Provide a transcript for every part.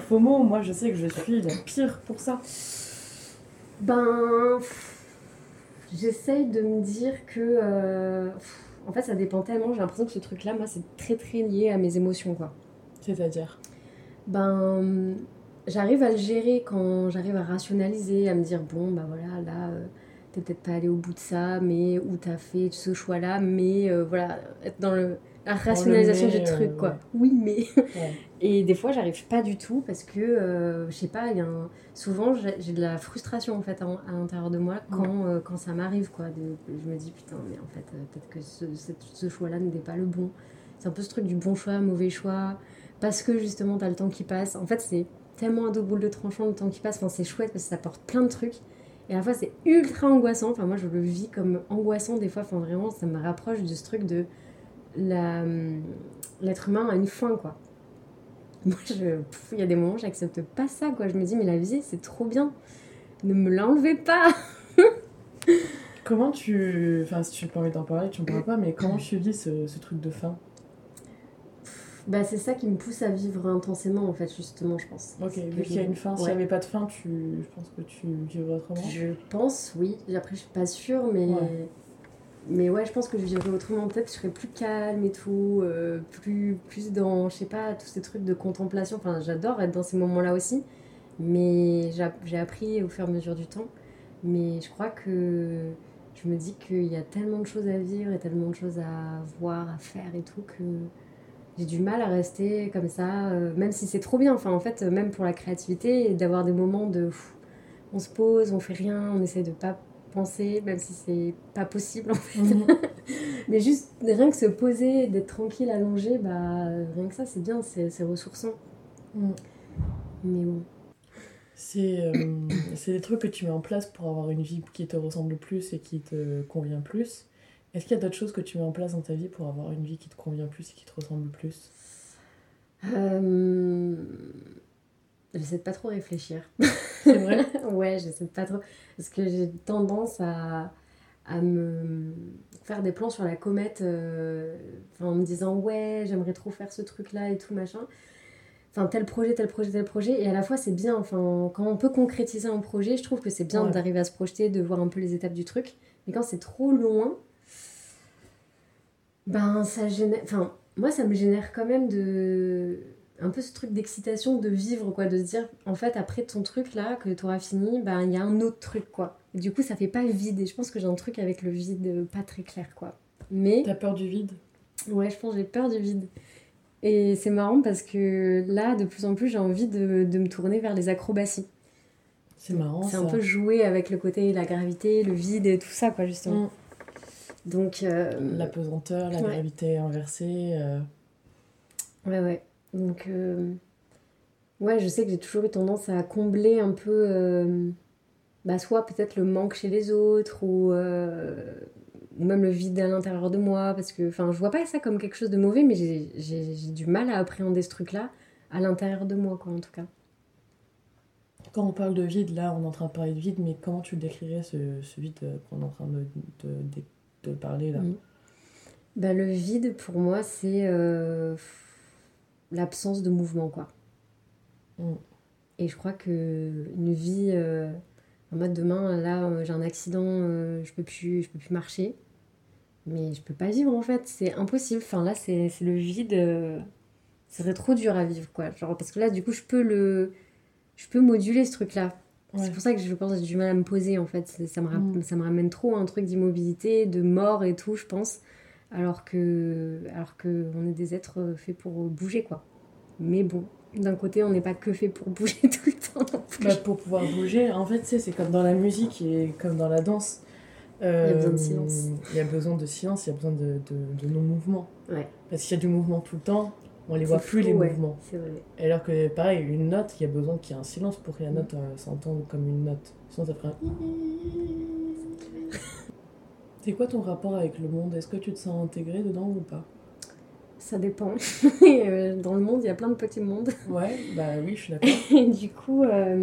FOMO, moi je sais que je suis la pire pour ça. Ben, j'essaye de me dire que... en fait, ça dépend tellement. J'ai l'impression que ce truc-là, moi, c'est très très lié à mes émotions, quoi. C'est-à-dire? Ben, j'arrive à le gérer quand j'arrive à rationaliser, à me dire, bon, bah voilà, là, t'es peut-être pas allé au bout de ça, mais ou t'as fait ce choix-là, mais voilà, être dans la Bon, le rationalisation du mais, truc, quoi. ouais. Oui, mais... Ouais. Et des fois, j'arrive pas du tout parce que, je sais pas, souvent j'ai de la frustration en fait à l'intérieur de moi quand ça m'arrive, quoi. Je me dis, putain, mais en fait, peut-être que ce choix-là n'était pas le bon. C'est un peu ce truc du bon choix, mauvais choix, parce que justement, t'as le temps qui passe. En fait, c'est tellement un double de tranchant le temps qui passe. Enfin, c'est chouette parce que ça apporte plein de trucs. Et à la fois, c'est ultra angoissant. Enfin, moi, je le vis comme angoissant des fois. Enfin, vraiment, ça me rapproche de ce truc de l'être humain a une fin, quoi. Moi, il y a des moments, j'accepte pas ça, quoi. Je me dis, mais la vie, c'est trop bien. Ne me l'enlevez pas. Comment tu... Enfin, si tu n'as pas envie d'en parler, tu n'en parles pas, mais comment tu vis ce truc de fin? Bah, c'est ça qui me pousse à vivre intensément, en fait, justement, je pense. Ok, vu qu'il y a une fin, s'il n'y avait pas de fin, je pense que tu vivrais autrement. Je pense, oui. Après, je suis pas sûre, mais... Ouais. Mais ouais, je pense que je vivrais autrement. Peut-être que je serais plus calme et tout, plus dans, je sais pas, tous ces trucs de contemplation. Enfin, j'adore être dans ces moments-là aussi. Mais j'ai appris au fur et à mesure du temps. Mais je crois que je me dis qu'il y a tellement de choses à vivre et tellement de choses à voir, à faire et tout, que j'ai du mal à rester comme ça, même si c'est trop bien. Enfin, en fait, même pour la créativité, d'avoir des moments de... on se pose, on fait rien, on essaie de pas penser, même si c'est pas possible en fait. Mais juste rien que se poser, d'être tranquille, allongé, bah rien que ça, c'est bien, c'est ressourçant. Mm. Mais bon. C'est des trucs que tu mets en place pour avoir une vie qui te ressemble plus et qui te convient plus. Est-ce qu'il y a d'autres choses que tu mets en place dans ta vie pour avoir une vie qui te convient plus et qui te ressemble plus? Euh... J'essaie de pas trop réfléchir. C'est vrai? Ouais, j'essaie de pas trop. Parce que j'ai tendance à me faire des plans sur la comète, en me disant ouais, j'aimerais trop faire ce truc-là et tout, machin. Enfin, tel projet, tel projet, tel projet. Et à la fois, c'est bien. Enfin, quand on peut concrétiser un projet, je trouve que c'est bien Ouais. d'arriver à se projeter, de voir un peu les étapes du truc. Mais quand c'est trop loin, ben ça génère... Enfin, moi, ça me génère quand même de... un peu ce truc d'excitation de vivre, quoi. De se dire, en fait, après ton truc, là, que t'auras fini, ben il y a un autre truc, quoi. Et du coup, ça fait pas vide. Et je pense que j'ai un truc avec le vide pas très clair, quoi. Mais, T'as peur du vide? ouais, je pense que j'ai peur du vide. Et c'est marrant parce que là, de plus en plus, j'ai envie de me tourner vers les acrobaties. C'est marrant, C'est ça. un peu jouer avec le côté, la gravité, le vide et tout ça, quoi, justement. Mm. Donc, La pesanteur, la ouais. gravité inversée. Ouais. Donc, ouais, je sais que j'ai toujours eu tendance à combler un peu, bah, soit peut-être le manque chez les autres ou même le vide à l'intérieur de moi. Parce que, enfin, je vois pas ça comme quelque chose de mauvais, mais j'ai du mal à appréhender ce truc-là à l'intérieur de moi, quoi, en tout cas. Quand on parle de vide, là, on est en train de parler de vide, mais comment tu décrirais ce vide qu'on est en train de parler, là? Bah, le vide, pour moi, c'est l'absence de mouvement, quoi. Mm. Et je crois que une vie en mode demain, là, j'ai un accident, je peux plus marcher. Mais je peux pas vivre, en fait. C'est impossible. Enfin, là, c'est le vide. Ce serait trop dur à vivre, quoi. Genre, parce que là, du coup, je peux moduler ce truc-là. Ouais. C'est pour ça que je pense que j'ai du mal à me poser, en fait. Mm. Ça me ramène trop à un truc d'immobilité, de mort et tout, je pense. Alors que on est des êtres faits pour bouger, quoi. Mais bon, d'un côté, on n'est pas que fait pour bouger tout le temps non plus. Bah, pour pouvoir bouger, en fait, c'est comme dans la musique et comme dans la danse. Il y a besoin de silence. Il y a besoin de silence, il y a besoin de non-mouvement. Ouais. Parce qu'il y a du mouvement tout le temps, on les voit C'est plus, fou, les ouais, mouvements. c'est vrai. Alors que, pareil, une note, il y a besoin qu'il y ait un silence pour que la note s'entende comme une note. Sinon, ça ferait un... C'est quoi ton rapport avec le monde? Est-ce que tu te sens intégré dedans ou pas? Ça dépend. Dans le monde, il y a plein de petits mondes. Ouais, bah oui, je suis d'accord. Et du coup,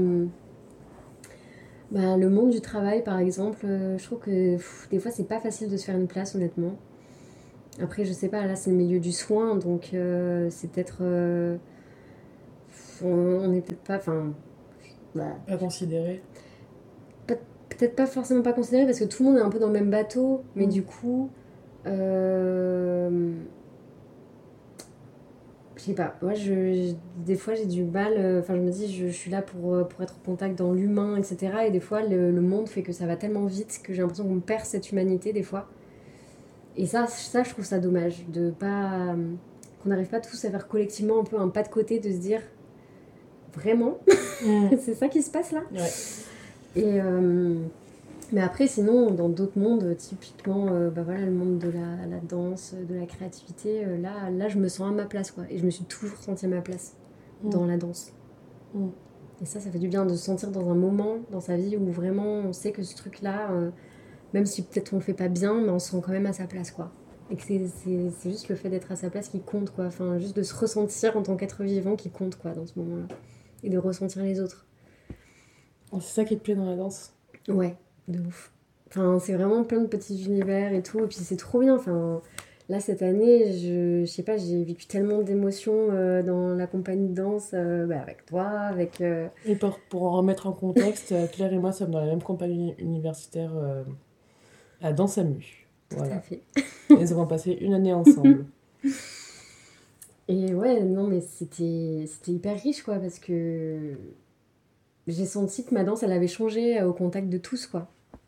bah, le monde du travail, par exemple, je trouve que des fois, c'est pas facile de se faire une place, honnêtement. Après, je sais pas, là, c'est le milieu du soin, donc c'est peut-être... on n'est peut-être pas... Enfin, bah, Pas considéré. peut-être pas forcément pas considéré parce que tout le monde est un peu dans le même bateau, mais Mm. du coup... euh, je sais pas, moi des fois j'ai du mal, enfin je me dis je suis là pour être en contact dans l'humain, etc. Et des fois le monde fait que ça va tellement vite que j'ai l'impression qu'on perd cette humanité des fois. Et ça je trouve ça dommage, de pas, qu'on n'arrive pas tous à faire collectivement un peu un pas de côté, de se dire vraiment, Mm. c'est ça qui se passe là. Ouais. Et, mais après sinon dans d'autres mondes, typiquement bah voilà, le monde de la danse, de la créativité, là je me sens à ma place quoi. Et je me suis toujours sentie à ma place Mm. dans la danse. Mm. Et ça fait du bien de se sentir dans un moment dans sa vie où vraiment on sait que ce truc-là, même si peut-être on le fait pas bien, mais on se sent quand même à sa place, quoi. Et que c'est juste le fait d'être à sa place qui compte, quoi. Enfin, juste de se ressentir en tant qu'être vivant qui compte, quoi, dans ce moment-là. Et de ressentir les autres. C'est ça qui te plaît dans la danse? Ouais, de ouf. Enfin, c'est vraiment plein de petits univers et tout. Et puis c'est trop bien. Enfin, là, cette année, je sais pas, j'ai vécu tellement d'émotions dans la compagnie de danse, bah, avec toi, avec... Et pour en remettre en contexte, Claire et moi sommes dans la même compagnie universitaire à Dansamu. Tout à Voilà. fait. Et nous avons passé une année ensemble. Et ouais, non, mais c'était hyper riche, quoi, parce que j'ai senti que ma danse, elle avait changé au contact de tous, quoi.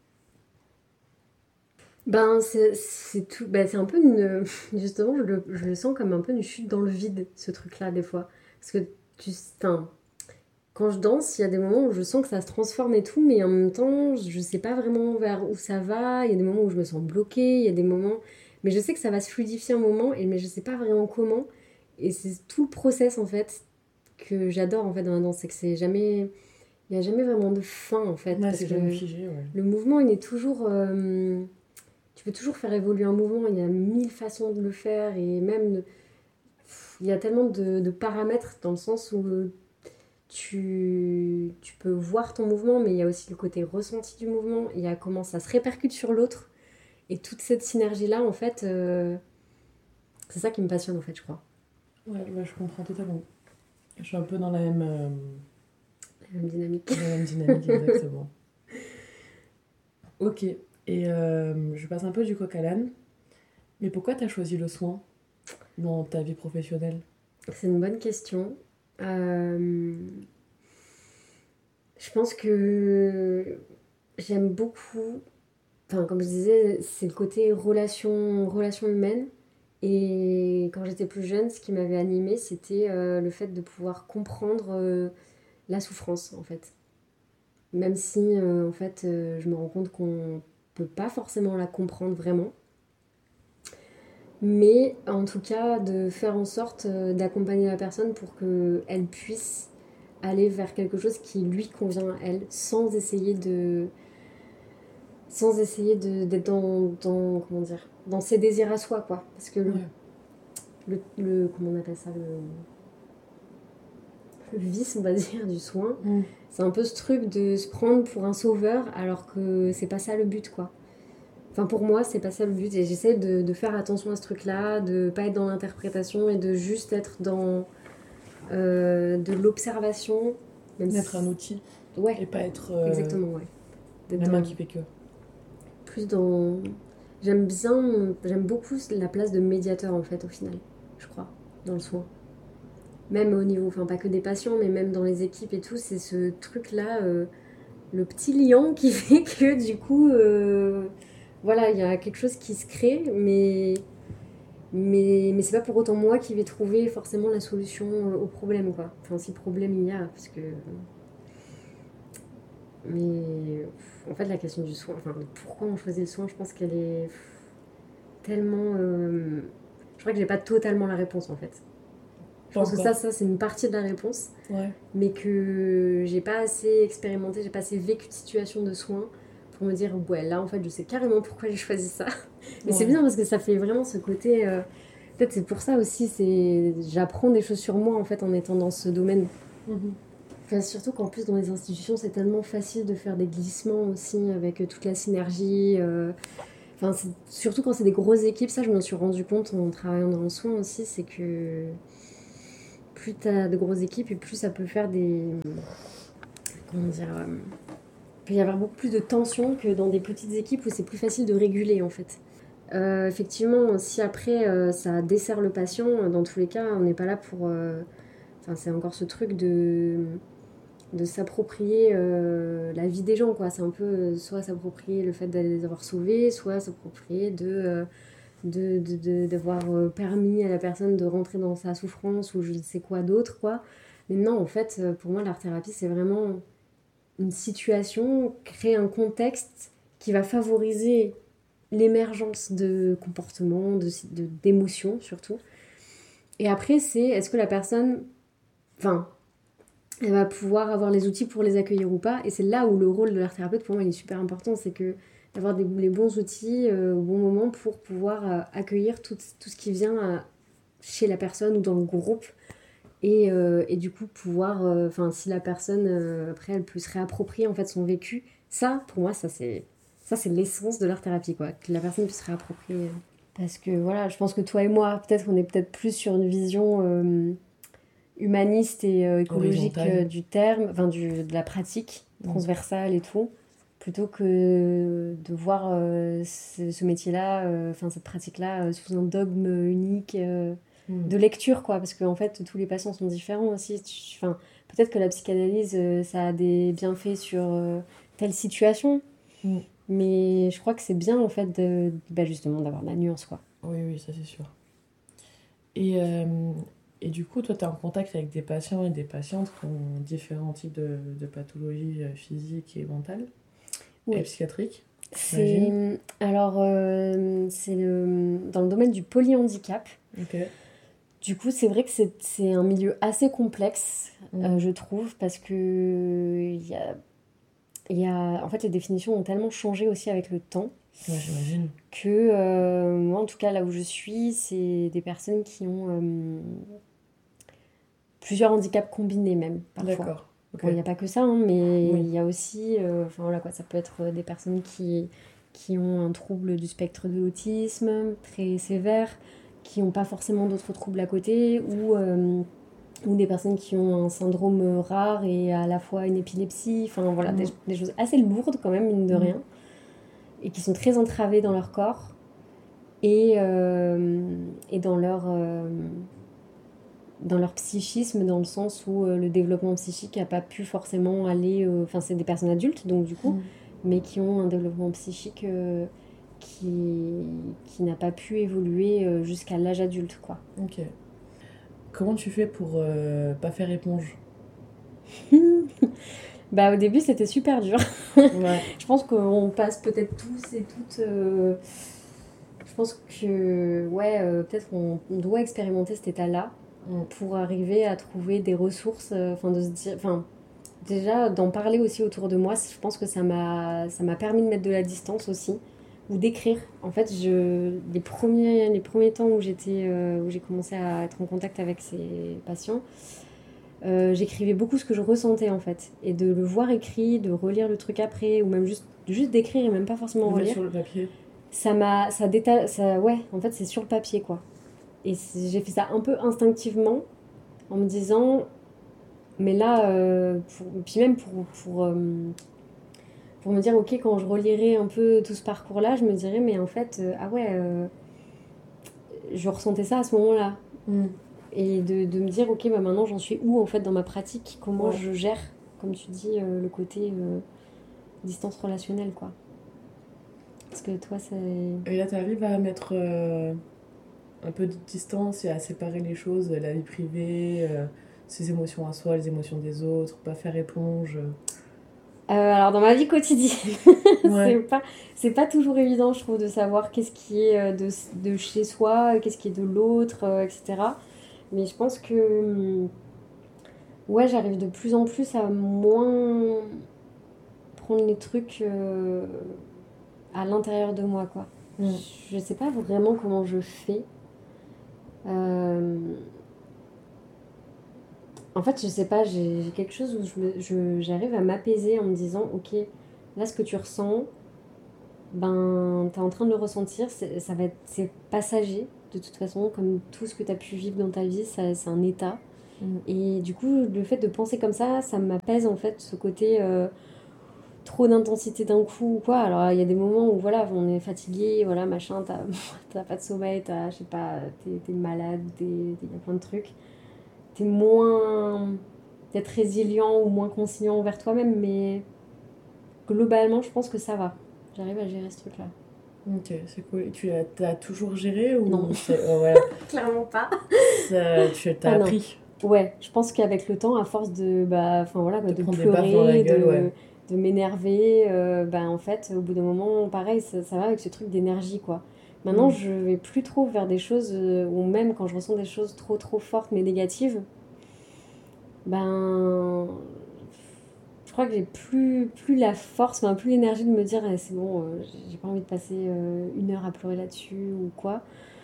Ben, c'est tout. Ben, c'est un peu une. Justement, je le sens comme un peu une chute dans le vide, ce truc-là, des fois. Parce que, enfin, quand je danse, il y a des moments où je sens que ça se transforme et tout, mais en même temps, je sais pas vraiment vers où ça va. Il y a des moments où je me sens bloquée, il y a des moments. Mais je sais que ça va se fluidifier un moment, mais je sais pas vraiment comment. Et c'est tout le process, en fait, que j'adore, en fait, dans la danse. C'est que c'est jamais. Il n'y a jamais vraiment de fin, en fait. Ouais, Parce c'est que jamais figé, ouais. le mouvement, il est toujours. Tu peux toujours faire évoluer un mouvement, il y a mille façons de le faire, et même. Il y a tellement de paramètres dans le sens où tu peux voir ton mouvement, mais il y a aussi le côté ressenti du mouvement, il y a comment ça se répercute sur l'autre. Et toute cette synergie-là, en fait, c'est ça qui me passionne, en fait, je crois. Ouais, bah, je comprends totalement. Je suis un peu dans la même, La même dynamique. dans la même dynamique, exactement. Ok. Et je passe un peu du coq à l'âne. Mais pourquoi t'as choisi le soin dans ta vie professionnelle? C'est une bonne question. Je pense que j'aime beaucoup, enfin, comme je disais, c'est le côté relation humaine. Et quand j'étais plus jeune, ce qui m'avait animée, c'était le fait de pouvoir comprendre la souffrance, en fait. Même si, en fait, je me rends compte qu'on peut pas forcément la comprendre vraiment. Mais en tout cas, de faire en sorte d'accompagner la personne pour qu'elle puisse aller vers quelque chose qui lui convient à elle, d'être comment dire, dans ses désirs à soi, quoi. Parce que Ouais. comment on appelle ça, le vice, on va dire, du soin, Mm. c'est un peu ce truc de se prendre pour un sauveur, alors que c'est pas ça le but, quoi. Enfin, pour moi, c'est pas ça le but, et j'essaie de faire attention à ce truc-là, de pas être dans l'interprétation, et de juste être dans de l'observation, même D'être si... un outil Ouais, et pas être exactement, ouais. D'être la main dans... qui fait que. Plus dans... J'aime beaucoup la place de médiateur, en fait, au final, je crois, dans le soin. Même au niveau, enfin, pas que des patients, mais même dans les équipes et tout, c'est ce truc-là, le petit liant qui fait que, du coup, voilà, il y a quelque chose qui se crée, mais c'est pas pour autant moi qui vais trouver forcément la solution au problème, quoi. Enfin, si problème il y a, parce que... Mais en fait, la question du soin, enfin, de pourquoi on choisit le soin, je pense qu'elle est tellement. Je crois que j'ai pas totalement la réponse en fait. Je Pas pense que encore. ça c'est une partie de la réponse, Ouais. mais que j'ai pas assez expérimenté, j'ai pas assez vécu de situation de soins pour me dire, ouais, là en fait, je sais carrément pourquoi j'ai choisi ça. Mais c'est Ouais. bien parce que ça fait vraiment ce côté. Peut-être c'est pour ça aussi, j'apprends des choses sur moi en fait en étant dans ce domaine. Mhm. Enfin, surtout qu'en plus dans les institutions c'est tellement facile de faire des glissements aussi avec toute la synergie. Enfin, surtout quand c'est des grosses équipes, ça je m'en suis rendu compte en travaillant dans le soin aussi, c'est que plus t'as de grosses équipes et plus ça peut faire des... Comment dire il peut y avoir beaucoup plus de tension que dans des petites équipes où c'est plus facile de réguler en fait. Effectivement, si après ça dessert le patient, dans tous les cas, on n'est pas là pour... Enfin, c'est encore ce truc de s'approprier la vie des gens, quoi. C'est un peu soit s'approprier le fait d'aller les avoir sauvés, soit s'approprier d'avoir permis à la personne de rentrer dans sa souffrance ou je ne sais quoi d'autre, quoi. Mais non, en fait, pour moi, l'art-thérapie, c'est vraiment une situation, créer un contexte qui va favoriser l'émergence de comportements, d'émotions surtout. Et après, c'est est-ce que la personne... Enfin, elle va pouvoir avoir les outils pour les accueillir ou pas. Et c'est là où le rôle de l'art thérapeute, pour moi, il est super important. C'est que d'avoir les bons outils au bon moment pour pouvoir accueillir tout ce qui vient chez la personne ou dans le groupe. Et du coup, pouvoir... Enfin, si la personne, après, elle peut se réapproprier, en fait, son vécu. Ça, pour moi, ça, c'est l'essence de l'art thérapie, quoi. Que la personne puisse se réapproprier. Parce que, voilà, je pense que toi et moi, peut-être, on est peut-être plus sur une vision... humaniste et écologique du terme, enfin de la pratique transversale et tout, plutôt que de voir ce métier-là, enfin cette pratique-là sous un dogme unique de lecture, quoi, parce qu'en fait tous les patients sont différents aussi. Enfin, peut-être que la psychanalyse ça a des bienfaits sur telle situation, mais je crois que c'est bien en fait justement d'avoir la nuance, quoi. Oui, ça c'est sûr. Et du coup, toi, tu es en contact avec des patients et des patientes qui ont différents types de pathologies physiques et mentales et psychiatriques. Alors, c'est dans le domaine du polyhandicap. Okay. Du coup, c'est vrai que c'est un milieu assez complexe, je trouve, parce que en fait, les définitions ont tellement changé aussi avec le temps. Ouais, j'imagine. Que moi, en tout cas, là où je suis, c'est des personnes qui ont plusieurs handicaps combinés même, parfois. D'accord. Okay. Bon, il n'y a pas que ça, hein, mais il y a aussi... Enfin, voilà, quoi, ça peut être des personnes qui ont un trouble du spectre de l'autisme très sévère, qui n'ont pas forcément d'autres troubles à côté, ou des personnes qui ont un syndrome rare et à la fois une épilepsie, enfin voilà, des choses assez lourdes quand même, mine de rien, et qui sont très entravées dans leur corps et dans leur psychisme, dans le sens où le développement psychique n'a pas pu forcément aller... Enfin, c'est des personnes adultes, donc du coup, mais qui ont un développement psychique qui n'a pas pu évoluer jusqu'à l'âge adulte, quoi. Ok. Comment tu fais pour pas faire éponge? Bah, au début, c'était super dur. Ouais. Je pense qu'on passe peut-être tous et toutes... Je pense que, peut-être on doit expérimenter cet état-là pour arriver à trouver des ressources, de se dire... Déjà, d'en parler aussi autour de moi, je pense que ça m'a permis de mettre de la distance aussi, ou d'écrire. En fait, les premiers temps où j'ai commencé à être en contact avec ces patients, j'écrivais beaucoup ce que je ressentais, en fait. Et de le voir écrit, de relire le truc après, ou même juste d'écrire et même pas forcément relire. Sur le papier. Ouais, en fait, c'est sur le papier, quoi. Et j'ai fait ça un peu instinctivement, en me disant... Mais là, puis même pour me dire, ok, quand je relirai un peu tout ce parcours-là, je me dirais, mais en fait, je ressentais ça à ce moment-là. Et de me dire, ok, maintenant j'en suis où en fait dans ma pratique, comment je gère, comme tu dis, le côté distance relationnelle, quoi. Parce que toi, c'est... Et là, tu arrives à mettre un peu de distance et à séparer les choses, la vie privée, ses émotions à soi, les émotions des autres, pas faire éponge. Alors dans ma vie quotidienne, c'est pas toujours évident, je trouve, de savoir qu'est-ce qui est de chez soi, qu'est-ce qui est de l'autre, etc. Mais je pense que j'arrive de plus en plus à moins prendre les trucs à l'intérieur de moi, quoi. Je sais pas vraiment comment je fais. En fait, je sais pas, j'ai quelque chose où j'arrive à m'apaiser en me disant, ok, là, ce que tu ressens, ben, t'es en train de le ressentir, c'est passager, de toute façon, comme tout ce que t'as pu vivre dans ta vie, c'est un état. Et du coup, le fait de penser comme ça m'apaise en fait ce côté trop d'intensité d'un coup ou quoi. Alors il y a des moments où voilà, on est fatigué, voilà, machin, t'as pas de sommeil, je sais pas, t'es malade, il y a plein de trucs. T'es moins peut-être résilient ou moins conciliant envers toi-même, mais globalement, je pense que ça va. J'arrive à gérer ce truc-là. Ok, c'est cool. Et t'as toujours géré Non, ou ouais, clairement pas. tu t'as Ah non. appris Ouais, je pense qu'avec le temps, à force de, bah, enfin voilà, quoi, de de prendre des baffes dans la pleurer, gueule, ouais. de m'énerver, bah en fait, au bout d'un moment, pareil, ça va avec ce truc d'énergie, quoi. Maintenant, Mm. je vais plus trop vers des choses, ou même quand je ressens des choses trop trop fortes mais négatives, ben, je crois que j'ai plus la force, enfin, plus l'énergie de me dire, eh, c'est bon, j'ai pas envie de passer 1 heure à pleurer là-dessus ou quoi.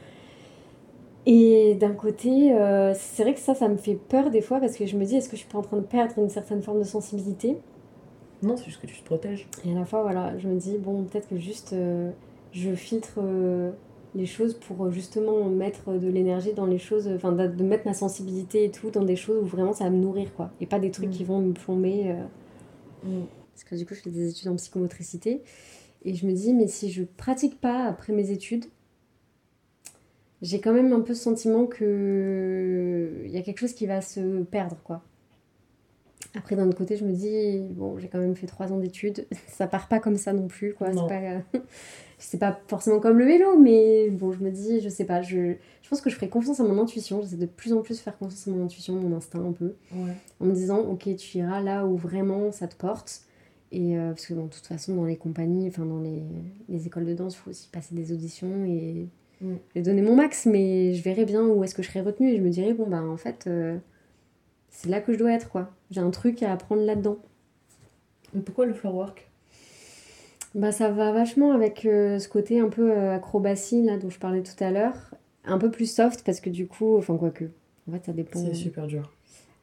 Et d'un côté, c'est vrai que ça me fait peur des fois parce que je me dis, est-ce que je suis pas en train de perdre une certaine forme de sensibilité? Non, c'est juste que tu te protèges. Et à la fois, voilà, je me dis, bon, peut-être que juste je filtre les choses pour justement mettre de l'énergie dans les choses, enfin, de mettre ma sensibilité et tout dans des choses où vraiment ça va me nourrir, quoi. Et pas des trucs Mm. qui vont me plomber. Mm. Parce que du coup, je fais des études en psychomotricité. Et je me dis, mais si je pratique pas après mes études, j'ai quand même un peu ce sentiment que il y a quelque chose qui va se perdre, quoi. Après, d'un autre côté, je me dis, bon, j'ai quand même fait 3 ans d'études, ça part pas comme ça non plus, quoi. Non. C'est pas forcément comme le vélo, mais bon, je me dis, je sais pas, je pense que je ferai confiance à mon intuition. J'essaie de plus en plus faire confiance à mon intuition, mon instinct un peu, Ouais. en me disant, ok, tu iras là où vraiment ça te porte. Et parce que bon, de toute façon, dans les compagnies, enfin dans les écoles de danse, il faut aussi passer des auditions et Mm. j'ai donné mon max, mais je verrai bien où est-ce que je serai retenue et je me dirai, bon, bah en fait, c'est là que je dois être, quoi. J'ai un truc à apprendre là-dedans. Mais pourquoi le floor work? Bah, ça va vachement avec ce côté un peu acrobatie là dont je parlais tout à l'heure. Un peu plus soft parce que du coup, enfin quoique, en fait ça dépend. C'est super dur.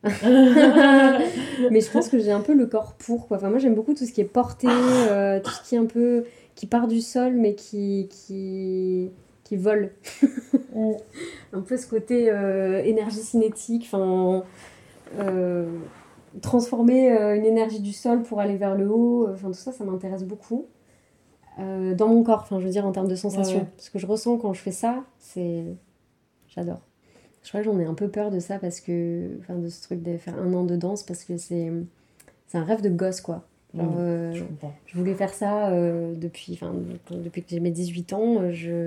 Mais je pense que j'ai un peu le corps pour quoi. Enfin moi j'aime beaucoup tout ce qui est porté, tout ce qui est un peu qui part du sol mais qui vole. Mm. Un peu ce côté énergie cinétique, enfin euh, transformer une énergie du sol pour aller vers le haut, enfin tout ça ça m'intéresse beaucoup. Dans mon corps, enfin je veux dire en termes de Ouais, sensation. ouais. Ce que je ressens quand je fais ça, c'est... J'adore. Je crois que j'en ai un peu peur de ça parce que... Enfin de ce truc de faire 1 an de danse parce que c'est un rêve de gosse quoi. Genre, Je comprends. je voulais faire ça depuis que j'ai mes 18 ans.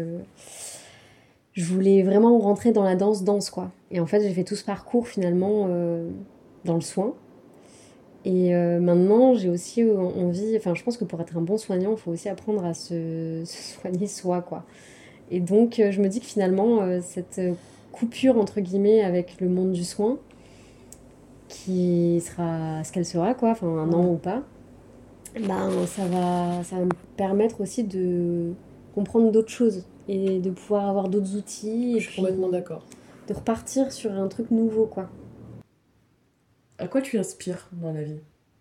Je voulais vraiment rentrer dans la danse quoi. Et en fait j'ai fait tout ce parcours finalement dans le soin. Et maintenant, j'ai aussi envie, enfin, je pense que pour être un bon soignant, il faut aussi apprendre à se soigner soi, quoi. Et donc, je me dis que finalement, cette coupure, entre guillemets, avec le monde du soin, qui sera ce qu'elle sera, quoi, enfin, un an Ouais. ou pas, ben, ça va me permettre aussi de comprendre d'autres choses et de pouvoir avoir d'autres outils et Je suis puis complètement d'accord. de repartir sur un truc nouveau, quoi. À quoi tu aspires dans la vie?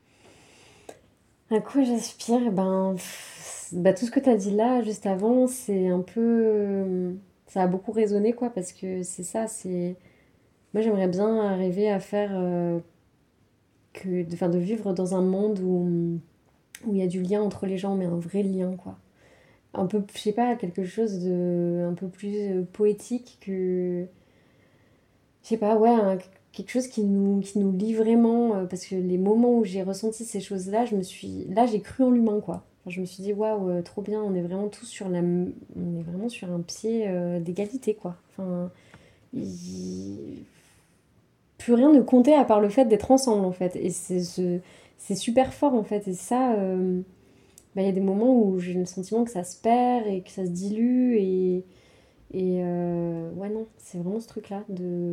À quoi j'aspire? Eh ben, bah, tout ce que tu as dit là, juste avant, c'est un peu... ça a beaucoup résonné, quoi, parce que c'est ça, c'est... Moi, j'aimerais bien arriver à faire... enfin, de vivre dans un monde où il y a du lien entre les gens, mais un vrai lien, quoi. Un peu, je sais pas, quelque chose de un peu plus poétique que... Je sais pas, ouais, quelque chose qui nous lie vraiment, parce que les moments où j'ai ressenti ces choses-là, là, j'ai cru en l'humain, quoi. Enfin, je me suis dit, waouh, trop bien, on est vraiment tous on est vraiment sur un pied d'égalité, quoi. Enfin, plus rien ne comptait à part le fait d'être ensemble, en fait. Et c'est super fort, en fait. Et ça, bah, il y a des moments où j'ai le sentiment que ça se perd et que ça se dilue. Ouais, non, c'est vraiment ce truc-là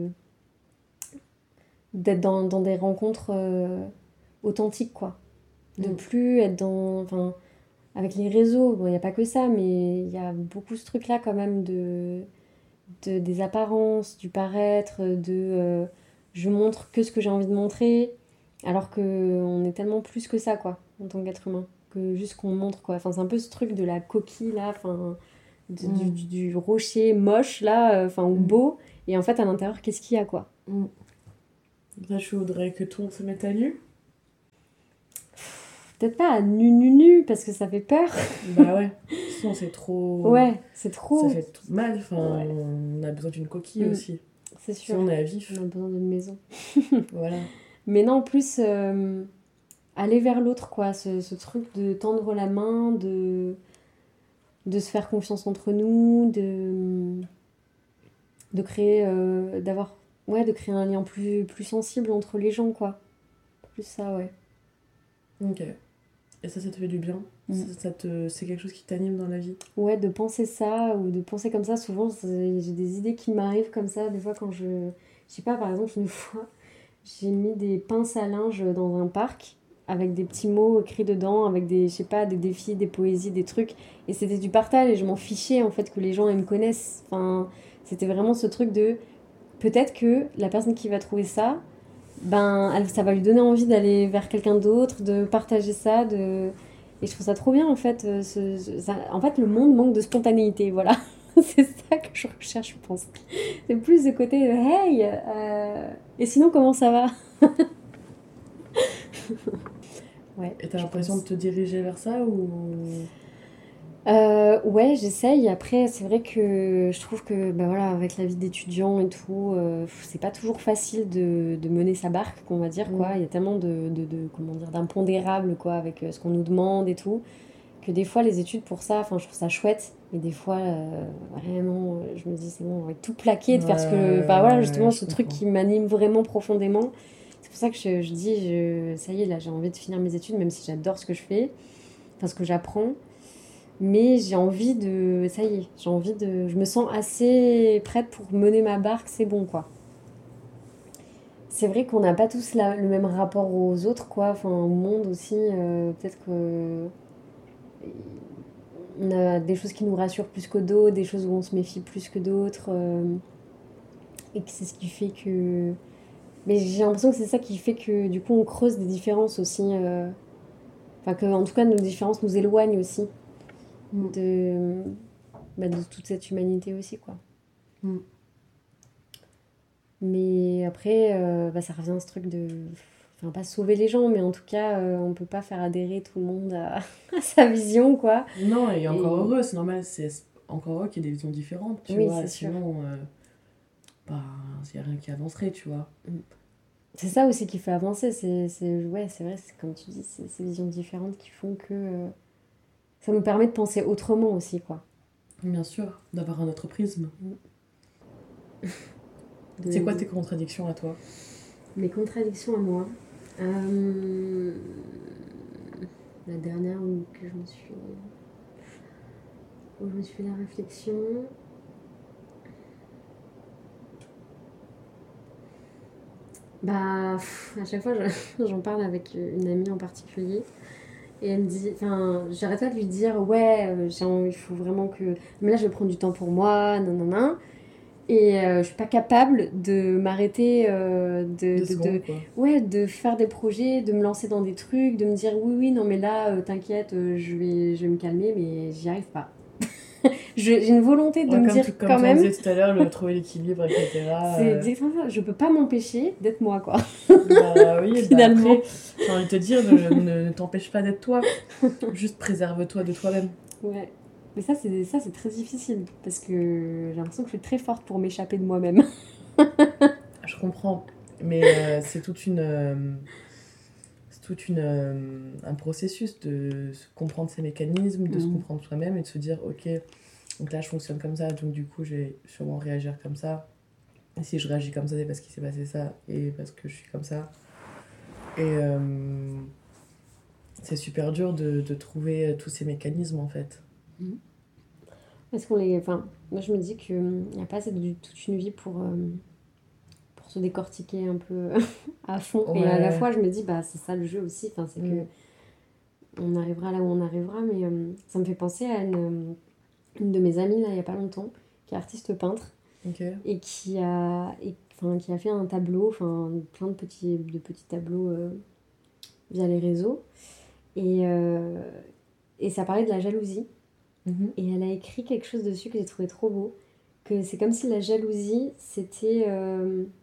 d'être dans des rencontres authentiques, quoi. De Mm. plus être dans... Enfin, avec les réseaux, bon, il n'y a pas que ça, mais il y a beaucoup ce truc-là quand même des apparences, du paraître, je montre que ce que j'ai envie de montrer, alors qu'on est tellement plus que ça, quoi, en tant qu'être humain, que juste qu'on montre, quoi. Enfin, c'est un peu ce truc de la coquille, là, enfin, Mm. du rocher moche, là, enfin, ou Mm. beau, et en fait, à l'intérieur, qu'est-ce qu'il y a, quoi. Mm. Là, je voudrais que tout le monde se mette à nu. Peut-être pas à nu, parce que ça fait peur. Bah ouais, sinon c'est trop... Ouais, c'est Ça trop. fait mal, enfin, Ouais. on a besoin d'une coquille aussi. C'est sûr. Sinon on est à vif. On a besoin d'une maison. Voilà. Mais non, en plus, aller vers l'autre, quoi. Ce truc de tendre la main, de se faire confiance entre nous, de créer, de créer un lien plus sensible entre les gens, quoi. Plus ça, ouais. Ok. Et ça te fait du bien? C'est quelque chose qui t'anime dans la vie? Ouais, de penser ça ou de penser comme ça, souvent j'ai des idées qui m'arrivent comme ça, des fois quand je sais pas, par exemple, une fois, j'ai mis des pinces à linge dans un parc avec des petits mots écrits dedans, avec des, je sais pas, des défis, des poésies, des trucs. Et c'était du partage et je m'en fichais en fait que les gens ils me connaissent. Enfin, c'était vraiment ce truc de peut-être que la personne qui va trouver ça, ça va lui donner envie d'aller vers quelqu'un d'autre, de partager ça, de... Et je trouve ça trop bien en fait. En fait, le monde manque de spontanéité, voilà. C'est ça que je recherche, je pense. C'est plus ce côté de hey, et sinon comment ça va? Ouais. Et t'as je l'impression pense. de te diriger vers ça ou... Ouais, j'essaye. Après, c'est vrai que je trouve que bah voilà, avec la vie d'étudiant et tout, c'est pas toujours facile de mener sa barque, qu'on va dire, quoi. Il y a tellement comment dire, d'impondérables, quoi, avec ce qu'on nous demande et tout, que des fois, les études pour ça, enfin, je trouve ça chouette. Mais des fois, vraiment, je me dis, c'est bon, on va tout plaquer, de faire ce que. Bah voilà, Ouais, justement, je ce truc comprends. qui m'anime vraiment profondément. C'est pour ça que je dis, ça y est, là, j'ai envie de finir mes études, même si j'adore ce que je fais, enfin, ce que j'apprends. Mais j'ai envie de. Ça y est, j'ai envie de. Je me sens assez prête pour mener ma barque, c'est bon, quoi. C'est vrai qu'on n'a pas tous le même rapport aux autres, quoi. Enfin, au monde aussi. Peut-être que. On a des choses qui nous rassurent plus que d'autres, des choses où on se méfie plus que d'autres. Et que c'est ce qui fait que. Mais j'ai l'impression que c'est ça qui fait que, du coup, on creuse des différences aussi. Enfin, que, en tout cas, nos différences nous éloignent aussi Mm. de, de toute cette humanité aussi, quoi. Mm. Mais après, ça revient à ce truc de. Enfin, pas sauver les gens, mais en tout cas, on peut pas faire adhérer tout le monde à, à sa vision, quoi. Non, et encore Et heureux, c'est normal, c'est encore heureux qu'il y ait des visions différentes, tu oui, vois. c'est sûr. Sinon, bah, il n'y a rien qui avancerait, tu vois. C'est ça aussi qui fait avancer. Ouais, c'est vrai, c'est comme tu dis, c'est ces visions différentes qui font que ça nous permet de penser autrement aussi, quoi. Bien sûr, d'avoir un autre prisme. C'est quoi De- tes contradictions à toi? Mes contradictions à moi. Euh, La dernière où je me suis fait la réflexion. À chaque fois, j'en parle avec une amie en particulier. Et elle me dit, enfin, j'arrête pas de lui dire, ouais, il faut vraiment que. Mais là, je vais prendre du temps pour moi, non, non, non. Et je suis pas capable de m'arrêter, 2 secondes, quoi. ouais, de faire des projets, de me lancer dans des trucs, de me dire, oui, oui, non, mais là, t'inquiète, je vais me calmer, mais j'y arrive pas. J'ai une volonté de Ouais, me dire comme quand tu en même, disais tout à l'heure, le trouver l'équilibre, etc. c'est exactement ça, je peux pas m'empêcher d'être moi, quoi, Bah oui, bah finalement. après, j'ai envie de te dire, ne t'empêche pas d'être toi. Juste préserve-toi de toi-même. Ouais. Mais ça, c'est très difficile, parce que j'ai l'impression que je suis très forte pour m'échapper de moi-même. Je comprends, mais un processus de se comprendre ses mécanismes, de se Mm. comprendre soi-même et de se dire, ok, donc là je fonctionne comme ça, donc du coup je vais sûrement réagir comme ça. Et si je réagis comme ça, c'est parce qu'il s'est passé ça et parce que je suis comme ça. Et c'est super dur de trouver tous ces mécanismes en fait. Est-ce qu'on les. Enfin, moi je me dis qu'il n'y a pas assez toute une vie pour se décortiquer un peu à fond. Et à la Ouais. fois, je me dis, bah c'est ça le jeu aussi. Enfin, c'est que Mm. on arrivera là où on arrivera. Mais ça me fait penser à une de mes amies, là, il n'y a pas longtemps, qui est artiste peintre Ok. et enfin, qui a fait un tableau, enfin, plein de petits tableaux via les réseaux. Et, euh, et ça parlait de la jalousie. Mhm. Et elle a écrit quelque chose dessus que j'ai trouvé trop beau. Que c'est comme si la jalousie, c'était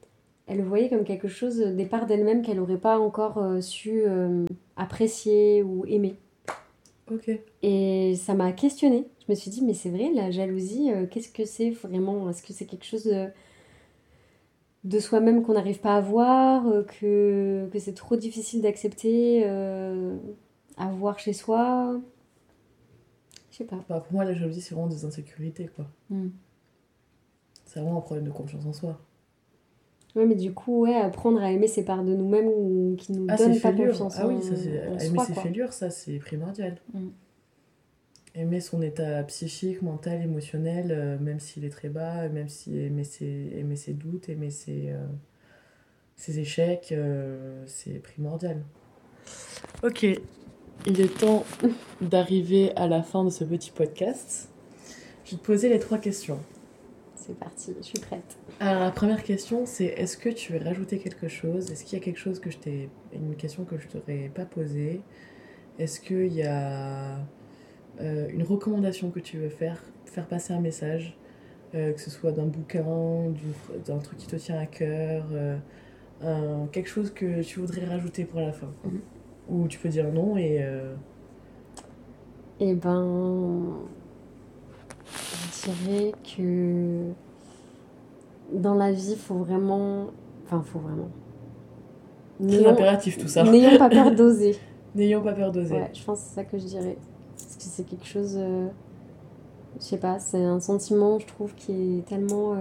elle le voyait comme quelque chose, des parts d'elle-même qu'elle n'aurait pas encore su apprécier ou aimer. Ok. Et ça m'a questionnée. Je me suis dit, mais c'est vrai, la jalousie, qu'est-ce que c'est vraiment? Est-ce que c'est quelque chose de soi-même qu'on n'arrive pas à voir, que c'est trop difficile d'accepter à voir chez soi? Je sais pas. Bah, pour moi, la jalousie, c'est vraiment des insécurités, quoi. Mm. C'est vraiment un problème de confiance en soi. Ouais, mais du coup, ouais, apprendre à aimer ces parts de nous-mêmes ou qui nous Ah, donnent c'est pas fêlure. confiance Ah oui, en, ça, c'est... en aimer soi, ses quoi. fêlures, ça, c'est primordial. Mm. Aimer son état psychique, mental, émotionnel, même s'il est très bas, même si aimer ses doutes, aimer ses échecs, c'est primordial. Ok, il est temps d'arriver à la fin de ce petit podcast. Je vais te poser les 3 questions. C'est parti, je suis prête. Alors, la première question, c'est est-ce que tu veux rajouter quelque chose? Est-ce qu'il y a quelque chose une question que je t'aurais pas posée? Est-ce qu'il y a une recommandation que tu veux faire passer un message, que ce soit d'un bouquin, d'un truc qui te tient à cœur, quelque chose que tu voudrais rajouter pour la fin? Mhm. Ou tu peux dire non et... Eh ben, je dirais que dans la vie, faut vraiment... Enfin, faut vraiment... Très impératif tout ça. N'ayons pas peur d'oser. N'ayons pas peur d'oser. Ouais, je pense que c'est ça que je dirais. Parce que c'est quelque chose... je sais pas, c'est un sentiment, je trouve, qui est tellement...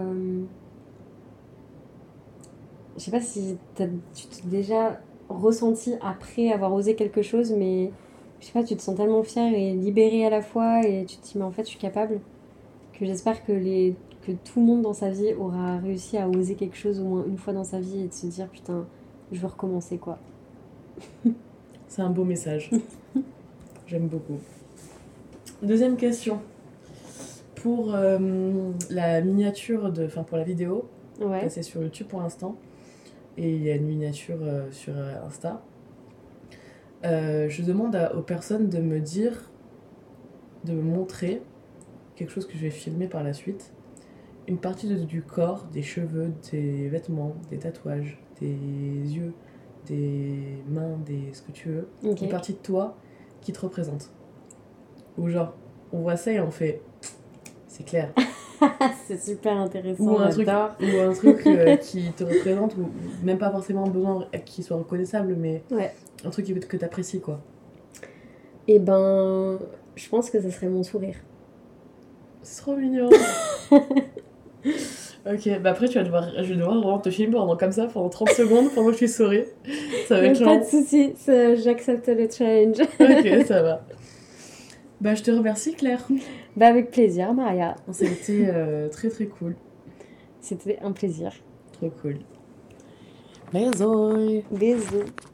Je sais pas si tu t'es déjà ressenti après avoir osé quelque chose, mais je sais pas, tu te sens tellement fière et libérée à la fois et tu te dis, mais en fait, je suis capable. Que j'espère que tout le monde dans sa vie aura réussi à oser quelque chose au moins une fois dans sa vie et de se dire, putain, je veux recommencer, quoi. C'est un beau message. J'aime beaucoup. Deuxième question. Pour la miniature pour la vidéo, Ouais. c'est sur YouTube pour l'instant. Et il y a une miniature sur Insta. Je demande aux personnes de me dire, de me montrer quelque chose que je vais filmer par la suite. Une partie du corps, des cheveux, des vêtements, des tatouages, des yeux, des mains, ce que tu veux. Ok. Une partie de toi qui te représente. Ou genre, on voit ça et on fait... C'est clair. C'est super intéressant, Ou un j'adore. truc qui te représente, ou même pas forcément besoin qu'il soit reconnaissable, mais Ouais. un truc que t'apprécies, quoi. Et ben, je pense que ça serait mon sourire. C'est trop mignon. Ok, bah après je vais devoir vraiment te filmer comme ça pendant 30 secondes pendant que je souris. Ça va être Pas lent. de soucis, j'accepte le challenge. Ok, ça va. Bah je te remercie Claire. Bah avec plaisir, Maria. Ça a été très très cool. C'était un plaisir. Trop cool. Bisous. Bisous.